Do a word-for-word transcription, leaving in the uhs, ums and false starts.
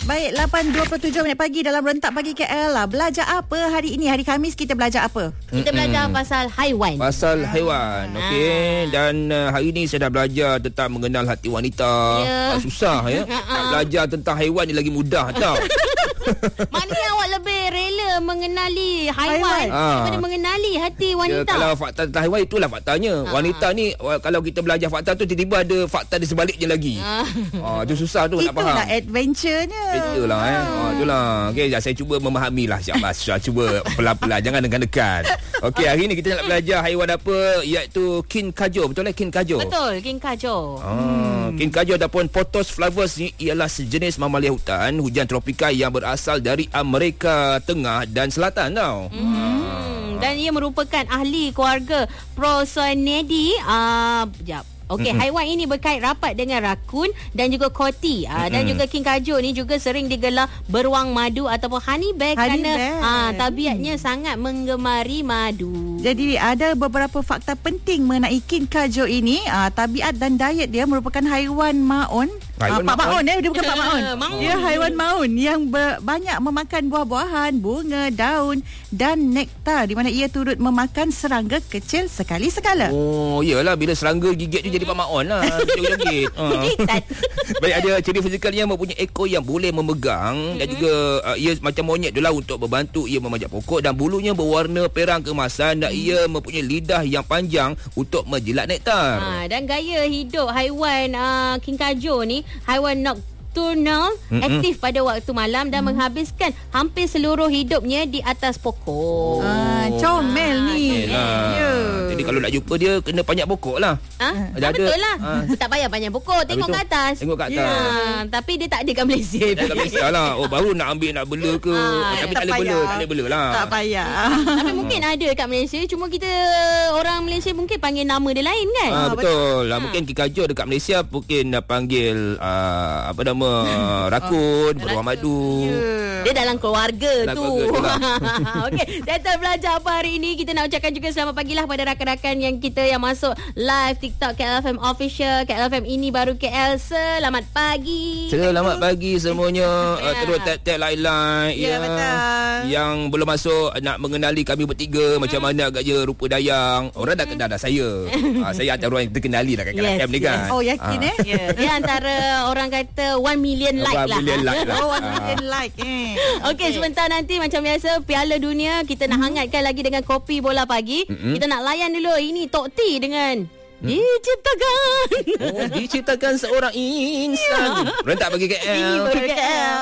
Baik, lapan dua puluh tujuh minit pagi dalam Rentak Pagi K L lah. Belajar apa hari ini? Hari Khamis kita belajar apa? Kita belajar Mm-mm. pasal haiwan. Pasal haiwan. Okey. Dan uh, hari ini saya dah belajar tentang mengenal hati wanita. Ya. Ah, susah ya. Nak belajar tentang haiwan ni lagi mudah tau. Maknanya awak lebih rela mengenali haiwan, Haiwan. daripada Ah. mengenali hati Ya, wanita. kalau fakta tentang haiwan itulah faktanya. Ha. Wanita ni uh, kalau kita belajar fakta tu tiba-tiba ada fakta di sebaliknya lagi. Ah. Ah, tu susah tu nak faham. Itulah adventure-nya. Itulah eh. Ah, itulah. Okey, saya cuba memahami lah. Syabas. Saya cuba pelan-pelan, jangan dekat-dekat. Okey, hari ni kita nak belajar haiwan apa, iaitu king kajo. Betul eh king kajo? Betul, king kajo. Ah, king kajo ataupun Pothos flavus ni ialah sejenis mamalia hutan hujan tropika yang berasal dari Amerika Tengah dan Selatan tau. Hmm. Dan ia merupakan ahli keluarga Prosonidae. Ah, uh, sekejap. Okey, mm-hmm. haiwan ini berkait rapat dengan rakun dan juga koti. Uh, mm-hmm. Dan juga king kajo ni juga sering digelar beruang madu ataupun honey bear Honey kerana bear. uh, tabiatnya hmm. sangat menggemari madu. Jadi ada beberapa fakta penting mengenai king kajo ini. Uh, tabiat dan diet dia merupakan haiwan maun. Haiwan Uh, Pak maun? Maun eh, dia bukan Pak Maun. Maun. Dia haiwan maun yang ber, banyak memakan buah-buahan, bunga, daun dan nektar, di mana ia turut memakan serangga kecil sekali-sekala. Oh, iyalah bila serangga gigit tu jadi Pak Maon lah. Joget-joget. Ah. Jitat. Baik, ada ciri fizikalnya mempunyai ekor yang boleh memegang mm-hmm. dan juga uh, ia macam monyet tu lah untuk membantu ia memanjat pokok, dan bulunya berwarna perang keemasan dan mm. ia mempunyai lidah yang panjang untuk menjilat nektar. Ha, dan gaya hidup haiwan uh, king kajo ni, haiwan nocturnal, Mm-mm. aktif pada waktu malam dan mm. menghabiskan hampir seluruh hidupnya di atas pokok. Ah, comel ni. Yelah. Ya. Jadi kalau nak jumpa dia kena panjat pokok lah. Ha? Ada- Ah, betul lah. ah. Tak payah banyak pokok, tengok Habis ke tu, atas. tengok kat atas. Ha, tapi dia tak ada kat Malaysia. Tak bisa lah. Oh, baru nak ambil nak bela ke. Ah, Tapi tak tak boleh bela, payah. tak boleh bela lah. Tak payah. Tapi mungkin ada kat Malaysia, cuma kita orang Malaysia mungkin panggil nama dia lain kan? Ah, Ah, betul. Lah mungkin kikajo dekat Malaysia mungkin uh, panggil uh, apa nama uh, rakun, beruang madu. Dia dalam keluarga Dalam tu. keluarga tu lah. Okey, settle belajar apa hari ini. Kita nak ucapkan juga selamat pagilah pada rakan-rakan yang kita yang masuk live TikTok K L F M Official. K L F M ini baru K L. Selamat pagi. Selamat pagi semuanya. Uh, Ya. terus tag-tag like-like. Ya, betul. Yang belum masuk nak mengenali kami bertiga Hmm. macam mana agaknya rupa dayang. Orang dah kenal dah saya. uh, saya antara orang yang terkenali dah kat K L F M Yes, ni kan. Oh, yakin Ah. eh? Ya, dia antara orang kata one million like One lah. million like lah. Oh, one Ah. million like eh. Okey, sebentar nanti macam biasa Piala Dunia kita nak hangatkan lagi dengan kopi bola pagi. Mm-mm. Kita nak layan dulu ini Tok T dengan diciptakan. Oh, diciptakan seorang insan. Rentak bagi K L. Ini baru K L.